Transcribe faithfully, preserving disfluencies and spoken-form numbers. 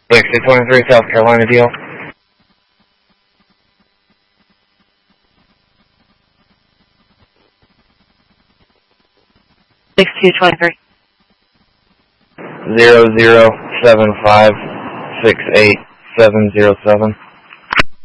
six two twenty-three South Carolina deal. six two twenty-three. Zero zero seven five six eight seven zero seven.